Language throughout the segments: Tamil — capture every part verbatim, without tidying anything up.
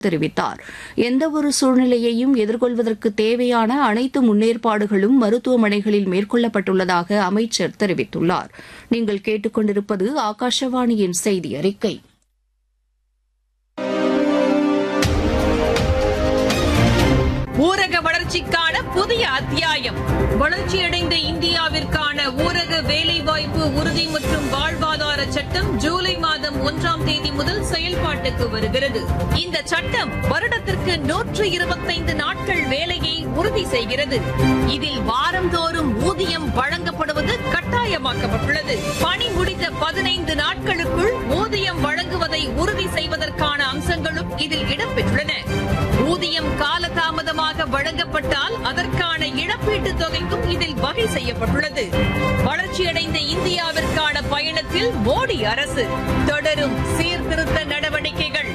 தெரிவித்தார். எந்தவொரு சூழ்நிலையையும் எதிர்கொள்வதற்கு தேவையான அனைத்து முன்னேற்பாடுகளும் மருத்துவமனைகளில் மேற்கொள்ளப்பட்டுள்ளதாக அமைச்சர் தெரிவித்துள்ளார். நீங்கள் கேட்டுக்கொண்டிருப்பது ஆகாஷவாணியின் செய்தி அறிக்கை. ஊரக வளர்ச்சிக்கான புதிய அத்தியாயம். வளர்ச்சியடைந்த இந்தியாவிற்கான ஊரக வேலைவாய்ப்பு உறுதி மற்றும் வாழ்வாதார சட்டம் ஜூலை மாதம் ஒன்றாம் தேதி முதல் செயல்பாட்டுக்கு வருகிறது. இந்த சட்டம் வருடத்திற்கு நூற்று இருபத்தைந்து நாட்கள் வேலையை உறுதி செய்கிறது. இதில் வாரந்தோறும் ஊதியம் வழங்கப்படுவது கட்டாயமாக்கப்பட்டுள்ளது. பணி முடிந்த பதினைந்து நாட்களுக்குள் ஊதியம் வழங்குவதை உறுதி செய்வதற்கான அம்சங்களும் இதில் இடம்பெற்றுள்ளன. ஊதியம் காலதாமதமாக வழங்கப்பட்டால் அதற்கான இழப்பீட்டுத் தொகைக்கும் இதில் வகை செய்யப்பட்டுள்ளது. வளர்ச்சியடைந்த இந்தியாவிற்கான பயணத்தில் மோடி அரசு தொடரும் சீர்திருத்த நடவடிக்கைகள்.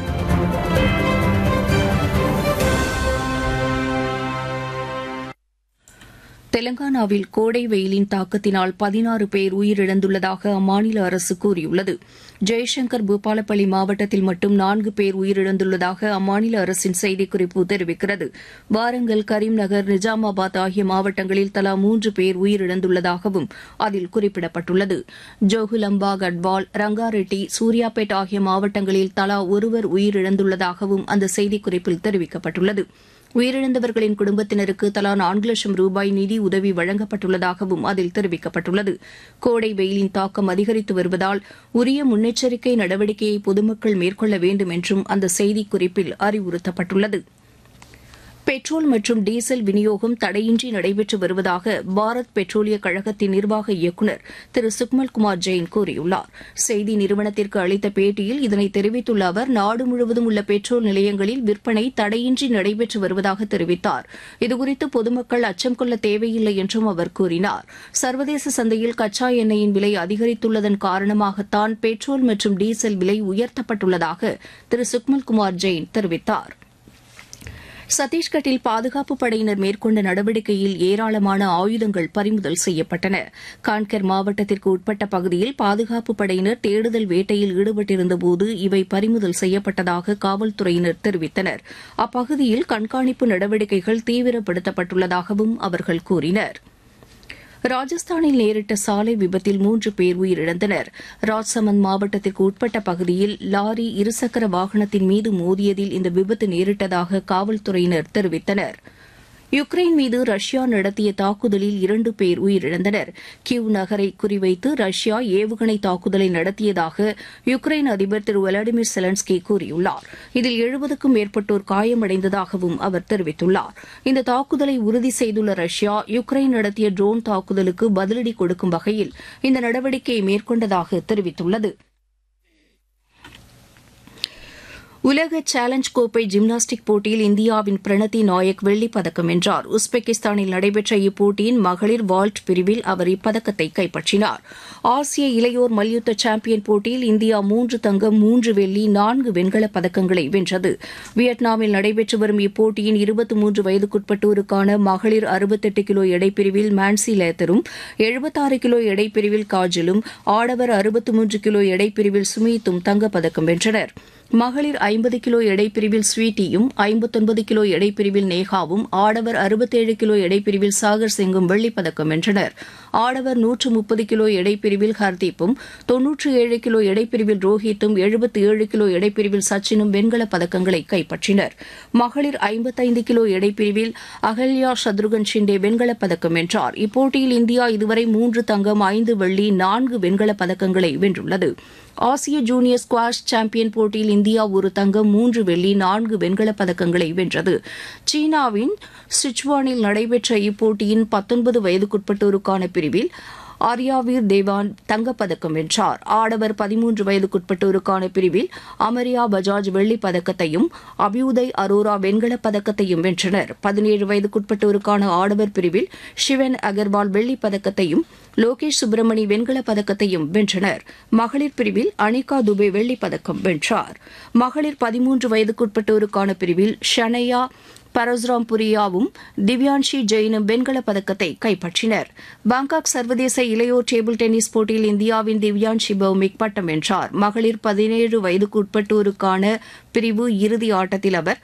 தெலங்கானாவில் கோடை வெயிலின் தாக்கத்தினால் பதினாறு பேர் உயிரிழந்துள்ளதாக அம்மாநில அரசு கூறியுள்ளது. ஜெய்சங்கர் பூபாலப்பள்ளி மாவட்டத்தில் மட்டும் நான்கு பேர் உயிரிழந்துள்ளதாக அம்மாநில அரசின் செய்திக்குறிப்பு தெரிவிக்கிறது. வாரங்கல், கரீம்நகர், நிஜாமாபாத் ஆகிய மாவட்டங்களில் தலா மூன்று பேர் உயிரிழந்துள்ளதாகவும் அதில் குறிப்பிடப்பட்டுள்ளது. ஜோகுலம்பா, கட்வால், ரங்காரெட்டி, சூர்யாபேட் ஆகிய மாவட்டங்களில் தலா ஒருவர் உயிரிழந்துள்ளதாகவும் அந்த செய்திக்குறிப்பில் தெரிவிக்கப்பட்டுள்ளது. உயிரிழந்தவர்களின் குடும்பத்தினருக்கு தலா நான்கு லட்சம் ரூபாய் நிதி உதவி வழங்கப்பட்டுள்ளதாகவும் அதில் தெரிவிக்கப்பட்டுள்ளது. கோடை வெயிலின் தாக்கம் அதிகரித்து வருவதால் உரிய முன்னெச்சரிக்கை நடவடிக்கையை பொதுமக்கள் மேற்கொள்ள வேண்டும் என்றும் அந்த செய்திக்குறிப்பில் அறிவுறுத்தப்பட்டுள்ளது. பெட்ரோல் மற்றும் டீசல் விநியோகம் தடையின்றி நடைபெற்று வருவதாக பாரத் பெட்ரோலிய கழகத்தின் நிர்வாக இயக்குநர் திரு சுக்மல்குமார் ஜெயின் கூறியுள்ளார். செய்தி நிறுவனத்திற்கு அளித்த பேட்டியில் இதனை தெரிவித்துள்ள அவர், நாடு முழுவதும் உள்ள பெட்ரோல் நிலையங்களில் விற்பனை தடையின்றி நடைபெற்று வருவதாக தெரிவித்தார். இதுகுறித்து பொதுமக்கள் அச்சம் கொள்ள தேவையில்லை என்றும் அவர் கூறினார். சர்வதேச சந்தையில் கச்சா எண்ணெயின் விலை அதிகரித்துள்ளதன் காரணமாகத்தான் பெட்ரோல் மற்றும் டீசல் விலை உயர்த்தப்பட்டுள்ளதாக திரு சுக்மல்குமார் ஜெயின் தெரிவித்தார். சத்தீஸ்கட்டில் பாதுகாப்பு படையினர் மேற்கொண்ட நடவடிக்கையில் ஏராளமான ஆயுதங்கள் பறிமுதல் செய்யப்பட்டன. கான்கர் மாவட்டத்திற்கு உட்பட்ட பகுதியில் பாதுகாப்பு படையினர் தேடுதல் வேட்டையில் ஈடுபட்டிருந்தபோது இவை பறிமுதல் செய்யப்பட்டதாக காவல்துறையினர் தெரிவித்தனர். அப்பகுதியில் கண்காணிப்பு நடவடிக்கைகள் தீவிரப்படுத்தப்பட்டுள்ளதாகவும் அவர்கள் கூறினர். ராஜஸ்தானில் நேரிட்ட சாலை விபத்தில் மூன்று பேர் உயிரிழந்தனர். ராஜ்சமந்த் மாவட்டத்திற்கு உட்பட்ட பகுதியில் லாரி இருசக்கர வாகனத்தின் மீது மோதியதில் இந்த விபத்து நேரிட்டதாக காவல்துறையினர் தெரிவித்தனர். யுக்ரைன் மீது ரஷ்யா நடத்திய தாக்குதலில் இரண்டு பேர் உயிரிழந்தனர். கிவ் நகரை குறிவைத்து ரஷ்யா ஏவுகணை தாக்குதலை நடத்தியதாக யுக்ரைன் அதிபர் திரு விளாடிமிர் செலன்ஸ்கி கூறியுள்ளார். இதில் எழுபதுக்கும் மேற்பட்டோர் காயமடைந்ததாகவும் அவர் தெரிவித்துள்ளார். இந்த தாக்குதலை உறுதி செய்துள்ள ரஷ்யா, யுக்ரைன் நடத்திய ட்ரோன் தாக்குதலுக்கு பதிலடி கொடுக்கும் வகையில் இந்த நடவடிக்கையை மேற்கொண்டதாக தெரிவித்துள்ளது. உலக சேலஞ்ச் கோப்பை ஜிம்னாஸ்டிக் போட்டியில் இந்தியாவின் பிரணதி நாயக் வெள்ளிப் பதக்கம் வென்றார். உஸ்பெகிஸ்தானில் நடைபெற்ற இப்போட்டியின் மகளிர் வால்ட் பிரிவில் அவர் இப்பதக்கத்தை கைப்பற்றினார். ஆசிய இளையோர் மல்யுத்த சாம்பியன் போட்டியில் இந்தியா மூன்று தங்கம், மூன்று வெள்ளி, நான்கு வெண்கலப் பதக்கங்களை வென்றது. வியட்நாமில் நடைபெற்று வரும் இப்போட்டியின் இருபத்தி மூன்று வயதுக்குட்பட்டோருக்கான மகளிர் அறுபத்தெட்டு கிலோ எடைப்பிரிவில் மான்சி லேத்தரும், எழுபத்தாறு கிலோ எடைப்பிரிவில் காஜலும், ஆடவர் அறுபத்தி மூன்று கிலோ எடைப்பிரிவில் சுமீத்தும் தங்கப்பதக்கம் வென்றனர். மகளிர் ஐம்பது கிலோ எடைப்பிரிவில் ஸ்வீட்டியும், ஐம்பத்தொன்பது கிலோ எடைப்பிரிவில் நேகாவும், ஆடவர் அறுபத்தேழு கிலோ எடைப்பிரிவில் சாகர் சிங்கும் வெள்ளிப்பதக்கம் வென்றனர். ஆடவர் நூற்று முப்பது கிலோ எடைப்பிரிவில் ஹர்தீப்பும், தொன்னூற்று ஏழு கிலோ எடைப்பிரிவில் ரோஹித்தும், எழுபத்தி ஏழு கிலோ எடைப்பிரிவில் சச்சினும் வெண்கலப் பதக்கங்களை கைப்பற்றினர். மகளிர் ஐம்பத்தைந்து கிலோ எடைப்பிரிவில் அகல்யா சத்ருகன் ஷிண்டே வெண்கலப் பதக்கம் வென்றார். இப்போட்டியில் இந்தியா இதுவரை மூன்று தங்கம், ஐந்து வெள்ளி, நான்கு வெண்கலப் பதக்கங்களை வென்றுள்ளது. ஆசிய ஜூனியர் ஸ்குவாஷ் சாம்பியன் போட்டியில் இந்தியா ஒரு தங்கம், மூன்று வெள்ளி, நான்கு வெண்கலப் பதக்கங்களை வென்றது. சீனாவின் சிச்சுவானில் நடைபெற்ற இப்போட்டியின் பத்தொன்பது வயதுக்குட்பட்டோருக்கான பிரிவில் ஆர்யாவீர் தேவான் தங்கப்பதக்கம் வென்றார். ஆடவர் பதிமூன்று வயதுக்குட்பட்டோருக்கான பிரிவில் அமரியா பஜாஜ் வெள்ளிப் பதக்கத்தையும், அபியுதய் அரோரா வெண்கலப் பதக்கத்தையும் வென்றனர். பதினேழு வயதுக்குட்பட்டோருக்கான ஆடவர் பிரிவில் ஷிவன் அகர்வால் வெள்ளிப் பதக்கத்தையும், லோகேஷ் சுப்பிரமணி வெண்கலப் பதக்கத்தையும் வென்றனர். மகளிர் பிரிவில் அனிகா துபே வெள்ளிப் பதக்கம் வென்றார். மகளிர் பதிமூன்று வயதுக்குட்பட்டோருக்கான பிரிவில் ஷனையா பரசுராம் புரியாவும் திவ்யான்ஷி ஜெயினும் வெண்கலப் பதக்கத்தை கைப்பற்றினர். பாங்காக் சர்வதேச இளையோர் டேபிள் டென்னிஸ் போட்டியில் இந்தியாவின் திவ்யான்ஷி பௌமிக் பட்டம் வென்றார். மகளிர் பதினேழு வயதுக்குட்பட்டோருக்கான பிரிவு இறுதி ஆட்டத்தில் அவர்